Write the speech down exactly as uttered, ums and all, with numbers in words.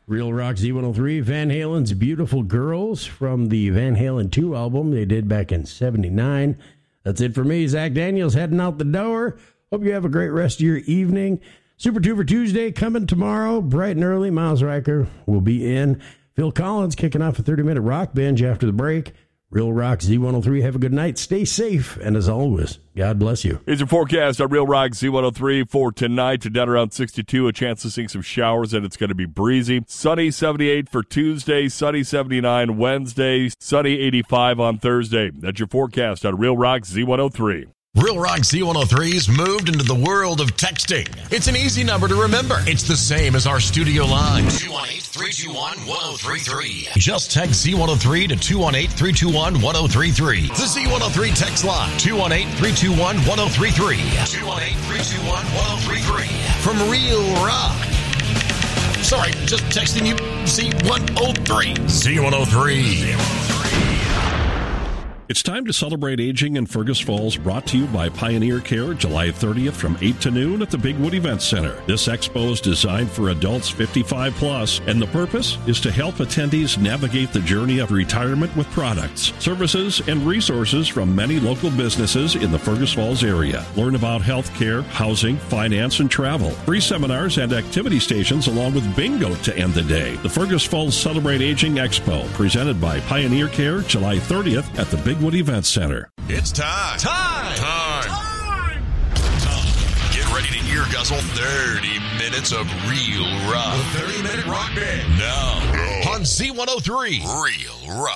Real Rock Z one oh three, Van Halen's Beautiful Girls from the Van Halen two album they did back in seventy-nine. That's it for me. Zach Daniels heading out the door. Hope you have a great rest of your evening. Super Two for Tuesday coming tomorrow, bright and early. Miles Riker will be in. Phil Collins kicking off a thirty-minute rock binge after the break. Real Rock Z one oh three, have a good night. Stay safe, and as always, God bless you. Here's your forecast on Real Rock Z one oh three for tonight. To down around sixty-two, a chance of seeing some showers, and it's going to be breezy. Sunny seventy-eight for Tuesday, sunny seventy-nine Wednesday, sunny eighty-five on Thursday. That's your forecast on Real Rock Z one oh three. Real Rock Z one oh three's moved into the world of texting. It's an easy number to remember. It's the same as our studio line. two one eight, three two one, one oh three three. Just text Z one oh three to two one eight, three two one, one oh three three. The Z one oh three text line. two one eight, three two one, one oh three three. two one eight, three two one, one oh three three. From Real Rock. Sorry, just texting you Z one oh three. Z one oh three. It's time to celebrate aging in Fergus Falls, brought to you by Pioneer Care, July thirtieth from eight to noon at the Bigwood Event Center. This expo is designed for adults fifty-five plus, and the purpose is to help attendees navigate the journey of retirement with products, services, and resources from many local businesses in the Fergus Falls area. Learn about health care, housing, finance, and travel. Free seminars and activity stations along with bingo to end the day. The Fergus Falls Celebrate Aging Expo, presented by Pioneer Care, July thirtieth at the Bigwood Wood Event Center. It's time. Time. Time. Time. Time. Get ready to ear guzzle thirty minutes of real rock. The thirty-minute rock band. Now, on Z one oh three, Real Rock.